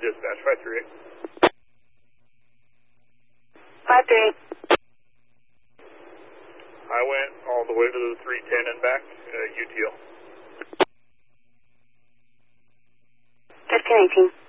dispatch, 538. 538. I went all the way to the 310 and back, UTL. 1518.